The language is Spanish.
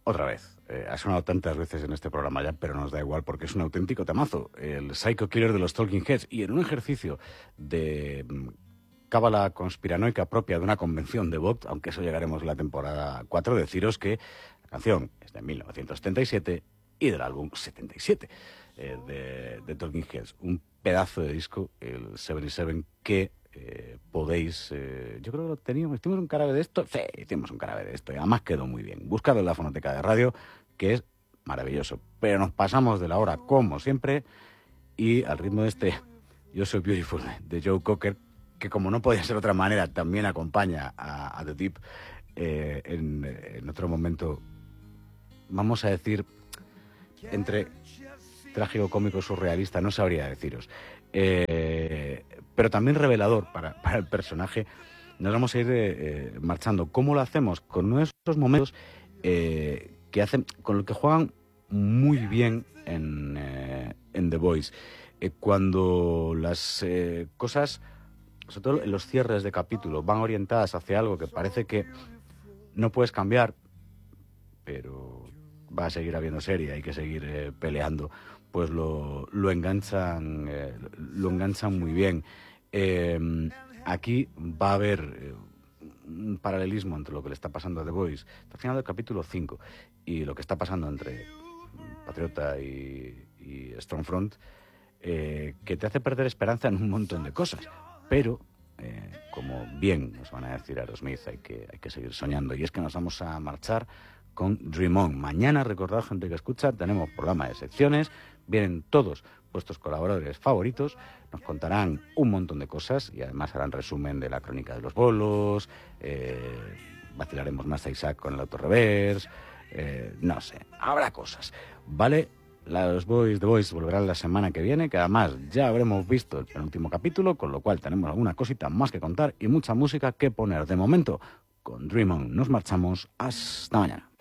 Otra vez. Ha sonado tantas veces en este programa ya, pero nos da igual porque es un auténtico temazo. El Psycho Killer de los Talking Heads. Y en un ejercicio de cábala conspiranoica propia de una convención de Vogt, aunque eso llegaremos en la temporada 4, deciros que la canción es de 1977 y del álbum 77 de Talking Heads. Un pedazo de disco, el 77, que podéis... yo creo que lo teníamos... ¿Hicimos un carabe de esto? Sí, hicimos un carabe de esto y además quedó muy bien. Buscadlo en la fonoteca de radio, que es maravilloso. Pero nos pasamos de la hora, como siempre, y al ritmo de este You're So Beautiful de Joe Cocker, que como no podía ser de otra manera, también acompaña a The Deep en otro momento, vamos a decir, entre trágico, cómico, surrealista, no sabría deciros. Pero también revelador para el personaje. Nos vamos a ir marchando. ¿Cómo lo hacemos? Con uno de esos momentos que hacen, con lo que juegan muy bien en The Voice. Cuando las cosas, sobre todo en los cierres de capítulo, van orientadas hacia algo que parece que no puedes cambiar, pero va a seguir habiendo serie, hay que seguir peleando, pues lo enganchan muy bien. Aquí va a haber un paralelismo entre lo que le está pasando a The Voice al final del capítulo 5 y lo que está pasando entre Patriota y Stormfront, que te hace perder esperanza en un montón de cosas, pero como bien nos van a decir Aerosmith, hay que seguir soñando. Y es que nos vamos a marchar con Dream On. Mañana, recordad, gente que escucha, tenemos programa de secciones, vienen todos vuestros colaboradores favoritos, nos contarán un montón de cosas y además harán resumen de la crónica de los bolos, vacilaremos más a Isaac con el autorreverse, no sé, habrá cosas, ¿vale? Los Boys, The Boys volverán la semana que viene, que además ya habremos visto el penúltimo capítulo, con lo cual tenemos alguna cosita más que contar y mucha música que poner. De momento, con Dream On nos marchamos. Hasta mañana.